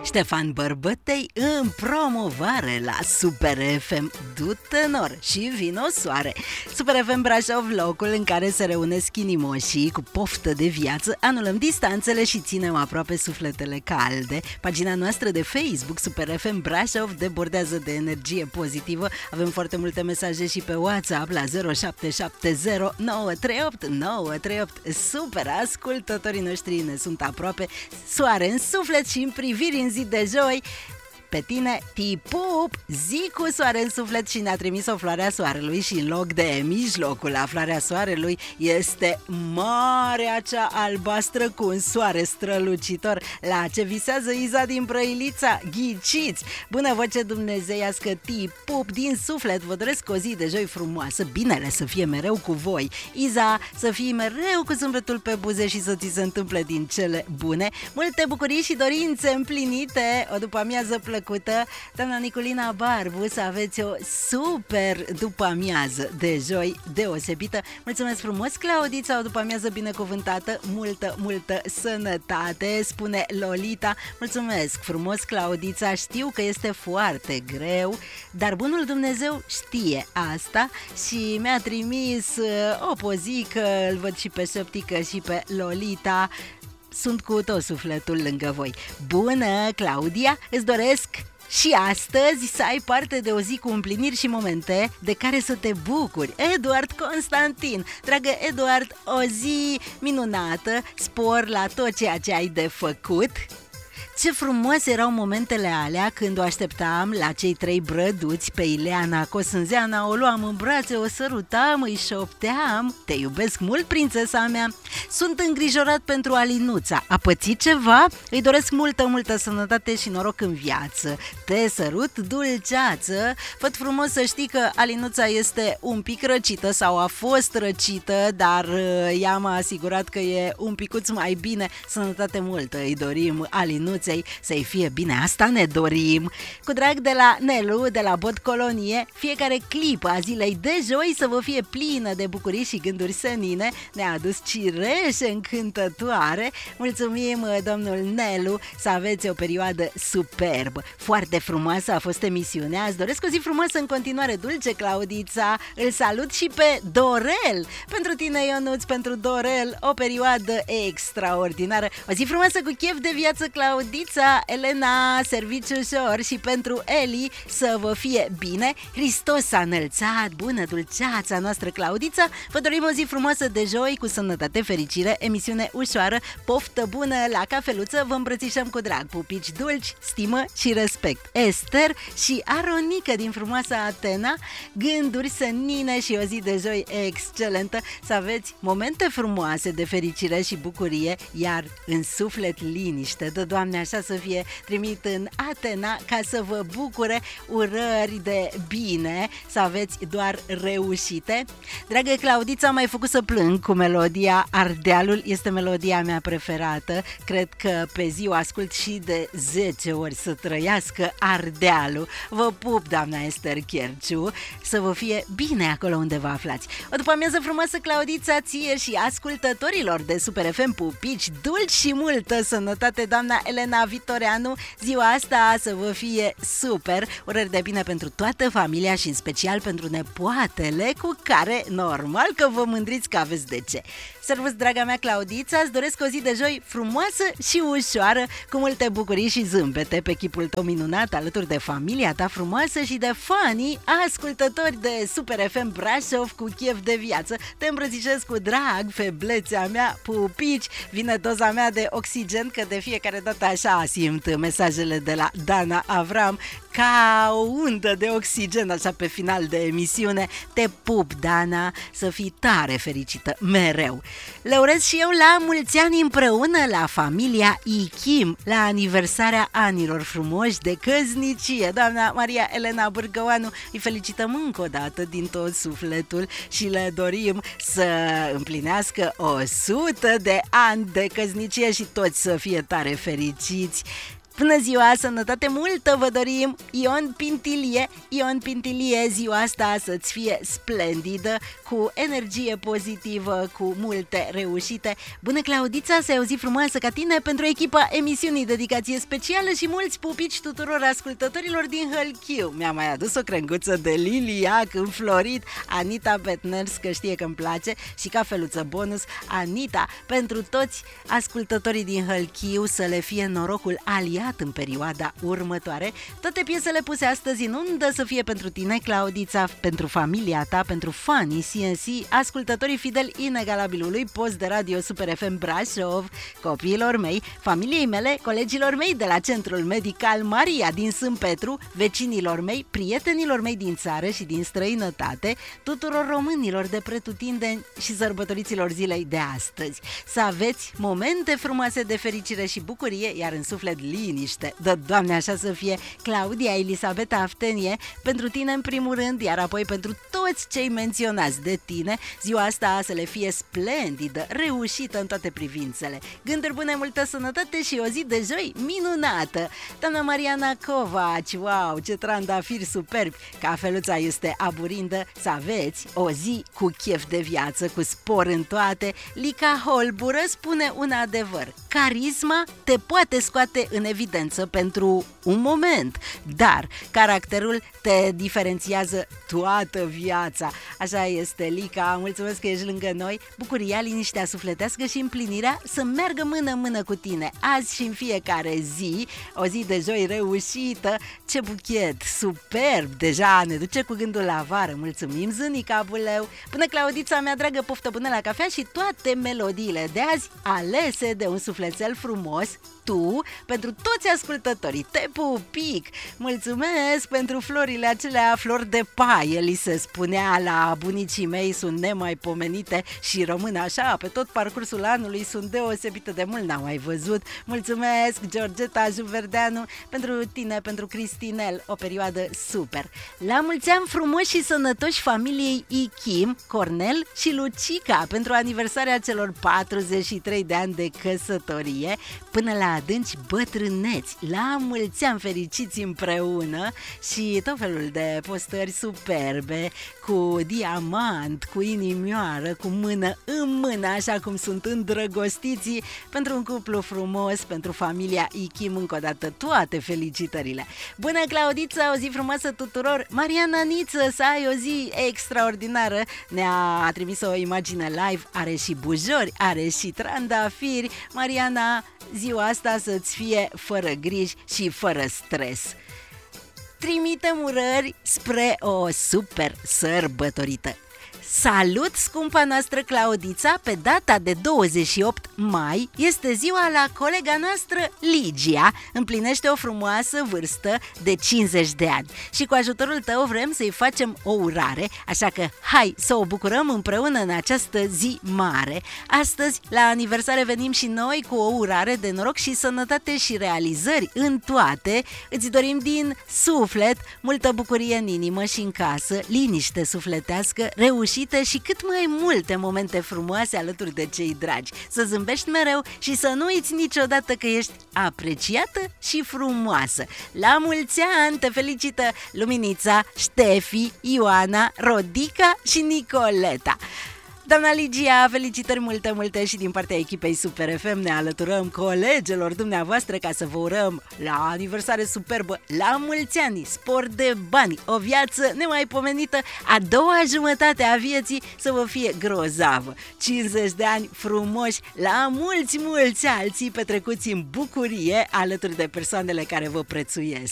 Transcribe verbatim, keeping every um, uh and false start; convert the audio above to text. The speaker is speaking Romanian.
Ștefan Bărbătei în promovare la Super F M. Du-te nor și vino soare. Super F M Brașov, locul în care se reunesc inimoșii cu poftă de viață, anulăm distanțele și ținem aproape sufletele calde. Pagina noastră de Facebook Super F M Brașov debordează de energie pozitivă. Avem foarte multe mesaje și pe WhatsApp la zero șapte șapte zero nouă trei opt nouă trei opt. Super ascultătorii noștri ne sunt aproape. Soare în suflet și în priviri în zi de joi. Pe tine, Tipup, zi cu soare în suflet și ne-a trimis o floare a soarelui și în loc de mijlocul la floarea soarelui este marea cea albastră cu un soare strălucitor. La ce visează Iza din Brăilița? Ghiciți! Bună voce dumnezeiască, Tipup, din suflet vă doresc o zi de joi frumoasă, binele să fie mereu cu voi. Iza, să fii mereu cu zâmbetul pe buze și să ți se întâmple din cele bune, multe bucurii și dorințe împlinite, o după-amiază plăcută. Doamna Niculina Barbu, să aveți o super după-amiază de joi deosebită. Mulțumesc frumos, Claudița, o după-amiază binecuvântată, multă, multă sănătate, spune Lolita. Mulțumesc frumos, Claudița, știu că este foarte greu, dar bunul Dumnezeu știe asta și mi-a trimis o pozică, îl văd și pe Șeptică și pe Lolita. Sunt cu tot sufletul lângă voi. Bună, Claudia, îți doresc și astăzi să ai parte de o zi cu împliniri și momente de care să te bucuri. Eduard Constantin, dragă Eduard, o zi minunată, spor la tot ceea ce ai de făcut. Ce frumos erau momentele alea când o așteptam la cei trei brăduți pe Ileana Cosânzeana, o luam în brațe, o sărutam, îi șopteam: te iubesc mult, prințesa mea. Sunt îngrijorat pentru Alinuța, a pățit ceva? Îi doresc multă, multă sănătate și noroc în viață. Te sărut, dulceață. Făt frumos să știi că Alinuța este un pic răcită sau a fost răcită, dar ea m-a asigurat că e un picuț mai bine. Sănătate multă îi dorim Alinuței, să-i fie bine, asta ne dorim. Cu drag de la Nelu, de la Bod Colonie, fiecare clipă a zilei de joi să vă fie plină de bucurii și gânduri senine. Ne-a adus cireșe încântătoare. Mulțumim, domnul Nelu, să aveți o perioadă superbă. Foarte frumoasă a fost emisiunea. Îți doresc o zi frumoasă în continuare, dulce Claudița. Îl salut și pe Dorel. Pentru tine, Ionuț, pentru Dorel, o perioadă extraordinară. O zi frumoasă cu chef de viață, Claudița. Elena, serviciu ușor și pentru Eli, să vă fie bine. Hristos s-a înălțat, bună dulceața noastră Claudița. Vă dorim o zi frumoasă de joi cu sănătate, fericire, emisiune ușoară, poftă bună la cafeluță. Vă îmbrățișăm cu drag, pupici dulci, stimă și respect. Ester și Aronica din frumoasa Atena, gânduri senine și o zi de joi excelentă. Să aveți momente frumoase de fericire și bucurie, iar în suflet liniște. Dă, Doamne, așa să fie, trimit în Atena ca să vă bucure, urări de bine, să aveți doar reușite. Dragă Claudița, m-ai făcut să plâng cu melodia Ardealul, este melodia mea preferată. Cred că pe zi o ascult și de zece ori. Să trăiască Ardealul. Vă pup, doamna Ester Cherciu, să vă fie bine acolo unde vă aflați. O după amiază frumoasă, Claudița, ție și ascultătorilor de Super F M, pupici dulci și multă sănătate, doamna Elena Vitoreanu. Ziua asta să vă fie super, urări de bine pentru toată familia și în special pentru nepoatele cu care normal că vă mândriți că aveți de ce. Servus, draga mea Claudița, îți doresc o zi de joi frumoasă și ușoară, cu multe bucurii și zâmbete pe chipul tău minunat, alături de familia ta frumoasă și de fanii ascultători de Super F M Brașov cu chef de viață. Te îmbrățișez cu drag, feblețea mea, pupici, vine doza mea de oxigen, că de fiecare dată așa simt mesajele de la Dana Avram, ca o undă de oxigen așa pe final de emisiune. Te pup, Dana, să fii tare fericită mereu. Le urez și eu la mulți ani împreună la familia Ichim, la aniversarea anilor frumoși de căsnicie. Doamna Maria Elena Bârgăoanu, îi felicităm încă o dată din tot sufletul și le dorim să împlinească o sută de ani de căsnicie și toți să fie tare fericiți. Bună ziua, sănătate multă vă dorim! Ion Pintilie, Ion Pintilie, ziua asta să-ți fie splendidă, cu energie pozitivă, cu multe reușite. Bună, Claudița, să ai o zi frumoasă ca tine pentru echipa emisiunii, dedicație specială și mulți pupici tuturor ascultătorilor din Hălchiu. Mi-a mai adus o crenguță de liliac înflorit, Anita Petners, că știe că îmi place, și cafeluță bonus, Anita, pentru toți ascultătorii din Hălchiu, să le fie norocul aliat în perioada următoare. Toate piesele puse astăzi în undă să fie pentru tine, Claudița, pentru familia ta, pentru fanii C N C, ascultătorii fideli inegalabilului post de radio Super F M Brașov, copiilor mei, familiei mele, colegilor mei de la Centrul Medical Maria din Sâmpetru, vecinilor mei, prietenilor mei din țară și din străinătate, tuturor românilor de pretutindeni și sărbătoriților zilei de astăzi. Să aveți momente frumoase de fericire și bucurie, iar în suflet liniște. Dă, Doamne, așa să fie. Claudia Elisabeta Aftenie, pentru tine în primul rând, iar apoi pentru toți cei menționați de tine, ziua asta să le fie splendidă, reușită în toate privințele. Gânduri bune, multă sănătate și o zi de joi minunată. Doamna Mariana Covaci, wow, ce trandafiri superbi. Cafeluța este aburindă, să aveți o zi cu chef de viață, cu spor în toate. Lica Holbură spune un adevăr: carisma te poate scoate în evidență pentru un moment, dar caracterul te diferențiază toată viața. Așa este, Lica, mulțumesc că ești lângă noi. Bucuria, liniștea sufletească și împlinirea să meargă mână-mână cu tine, azi și în fiecare zi. O zi de joi reușită. Ce buchet superb, deja ne duce cu gândul la vară. Mulțumim, Zânica Buleu. Până, Claudița mea dragă, poftă bună la cafea și toate melodiile de azi alese de un sufletel frumos, tu, pentru toți ascultătorii. Te pupic! Mulțumesc pentru florile acelea, flori de paie, li se spunea la bunicii mei, sunt nemaipomenite și rămân așa pe tot parcursul anului, sunt deosebite de mult, n-am mai văzut. Mulțumesc, Georgeta Juverdeanu, pentru tine, pentru Cristinel, o perioadă super. La mulți ani frumoși și sănătoși familiei Ichim, Cornel și Lucica, pentru aniversarea celor patruzeci și trei de ani de căsătorie, până la adânci bătrâneți, la mulți ani fericiți împreună și tot felul de postări superbe, cu diamant, cu inimioară, cu mână în mână, așa cum sunt îndrăgostiții, pentru un cuplu frumos, pentru familia Ichim, încă o dată toate felicitările. Bună, Claudița, o zi frumoasă tuturor. Mariana Niță, să ai o zi extraordinară, ne-a trimis o imagine live, are și bujori, are și trandafiri. Mariana, ziua asta să-ți fie fără griji și fără stres. Trimitem urări spre o super sărbătorită. Salut, scumpa noastră Claudița, pe data de douăzeci și opt mai este ziua la colega noastră Ligia, împlinește o frumoasă vârstă de cincizeci de ani și cu ajutorul tău vrem să-i facem o urare, așa că hai să o bucurăm împreună în această zi mare. Astăzi, la aniversare, venim și noi cu o urare de noroc și sănătate și realizări în toate. Îți dorim din suflet multă bucurie în inimă și în casă, liniște sufletească, reușită și cât mai multe momente frumoase alături de cei dragi. Să zâmbești mereu și să nu uiți niciodată că ești apreciată și frumoasă. La mulți ani te felicită Luminița, Ștefi, Ioana, Rodica și Nicoleta. Doamna Ligia, felicitări multe, multe și din partea echipei Super F M ne alăturăm colegilor dumneavoastră ca să vă urăm la aniversare superbă, la mulți ani, spor de bani, o viață nemaipomenită, a doua jumătate a vieții să vă fie grozavă. cincizeci de ani frumoși, la mulți, mulți alții petrecuți în bucurie alături de persoanele care vă prețuiesc.